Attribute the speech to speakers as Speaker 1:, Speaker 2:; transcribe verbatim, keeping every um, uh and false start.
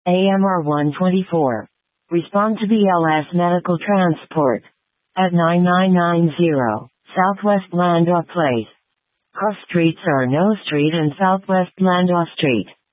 Speaker 1: A M R one twenty-four. Respond to B L S Medical Transport. At nine nine nine zero, Southwest Landaw Place. Cross streets are No Street and Southwest Landaw Street.